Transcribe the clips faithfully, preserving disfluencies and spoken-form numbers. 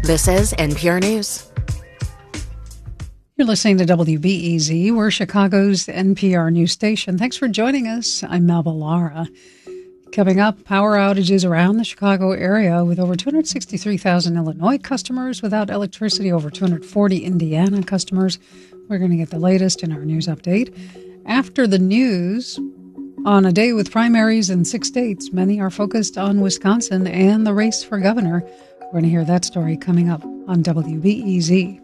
This is N P R News. You're listening to W B E Z. We're Chicago's N P R news station. Thanks for joining us. I'm Melba Lara. Coming up, power outages around the Chicago area with over two hundred sixty-three thousand Illinois customers without electricity, over two hundred forty Indiana customers. We're going to get the latest in our news update. After the news, on a day with primaries in six states, many are focused on Wisconsin and the race for governor. We're going to hear that story coming up on W B E Z.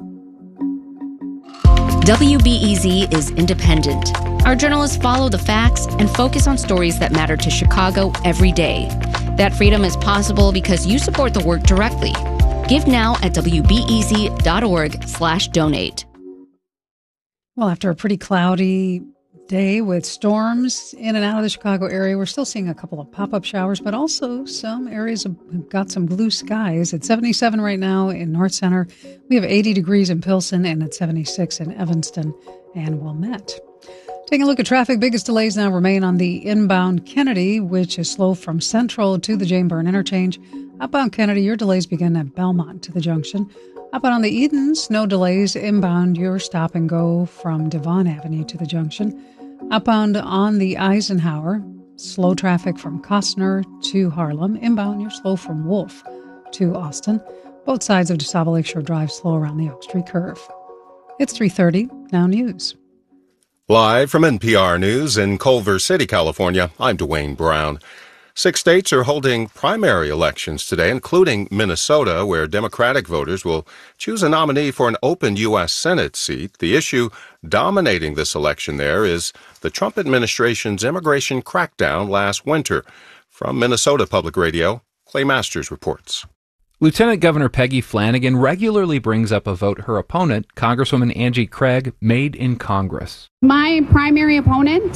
W B E Z is independent. Our journalists follow the facts and focus on stories that matter to Chicago every day. That freedom is possible because you support the work directly. Give now at wbez.org slash donate. Well, after a pretty cloudy day with storms in and out of the Chicago area, we're still seeing a couple of pop-up showers, but also some areas have got some blue skies. It's seventy-seven right now in North Center. We have eighty degrees in Pilsen, and it's seventy-six in Evanston and Wilmette. Taking a look at traffic, biggest delays now remain on the inbound Kennedy, which is slow from Central to the Jane Byrne interchange. Outbound Kennedy, your delays begin at Belmont to the junction. Outbound on the Edens, no delays. Inbound, your stop and go from Devon Avenue to the junction. Outbound on the Eisenhower, slow traffic from Costner to Harlem. Inbound, you're slow from Wolf to Austin. Both sides of DeSable Lakeshore Drive slow around the Oak Street curve. It's three thirty, now news. Live from N P R News in Culver City, California, I'm Dwayne Brown. Six states are holding primary elections today, including Minnesota, where Democratic voters will choose a nominee for an open U S Senate seat. The issue dominating this election there is the Trump administration's immigration crackdown last winter. From Minnesota Public Radio, Clay Masters reports. Lieutenant Governor Peggy Flanagan regularly brings up a vote her opponent, Congresswoman Angie Craig, made in Congress. My primary opponent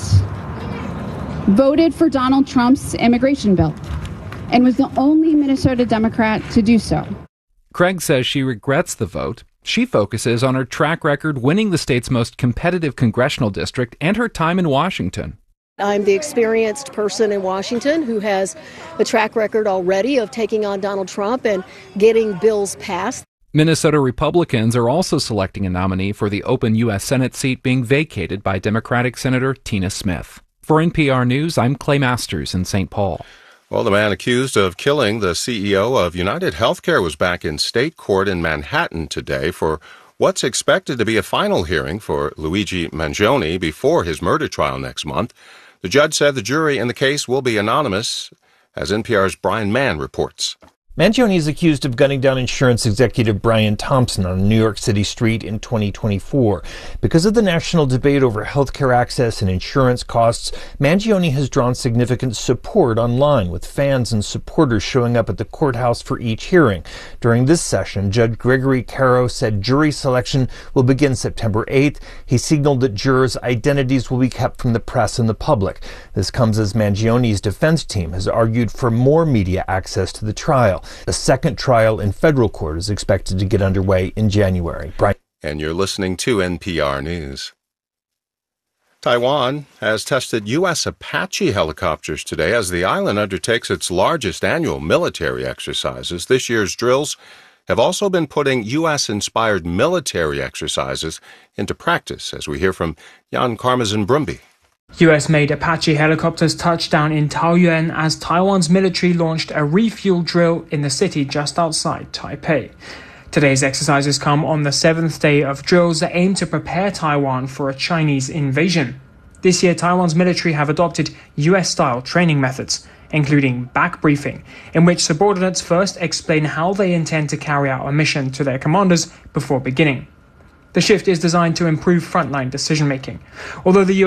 voted for Donald Trump's immigration bill and was the only Minnesota Democrat to do so. Craig says she regrets the vote. She focuses on her track record winning the state's most competitive congressional district and her time in Washington. I'm the experienced person in Washington who has a track record already of taking on Donald Trump and getting bills passed. Minnesota Republicans are also selecting a nominee for the open U S Senate seat being vacated by Democratic Senator Tina Smith. For N P R News, I'm Clay Masters in Saint Paul. Well, the man accused of killing the C E O of United Healthcare was back in state court in Manhattan today for what's expected to be a final hearing for Luigi Mangione before his murder trial next month. The judge said the jury in the case will be anonymous, as N P R's Brian Mann reports. Mangione is accused of gunning down insurance executive Brian Thompson on a New York City street in twenty twenty-four. Because of the national debate over healthcare access and insurance costs, Mangione has drawn significant support online, with fans and supporters showing up at the courthouse for each hearing. During this session, Judge Gregory Caro said jury selection will begin September eighth. He signaled that jurors' identities will be kept from the press and the public. This comes as Mangione's defense team has argued for more media access to the trial. The second trial in federal court is expected to get underway in January. Brian. And you're listening to N P R News. Taiwan has tested U S Apache helicopters today as the island undertakes its largest annual military exercises. This year's drills have also been putting U S-inspired military exercises into practice, as we hear from Jan Karmazin-Brumby. U S-made Apache helicopters touched down in Taoyuan as Taiwan's military launched a refuel drill in the city just outside Taipei. Today's exercises come on the seventh day of drills that aim to prepare Taiwan for a Chinese invasion. This year, Taiwan's military have adopted U S-style training methods, including back briefing, in which subordinates first explain how they intend to carry out a mission to their commanders before beginning. The shift is designed to improve frontline decision-making. Although the U S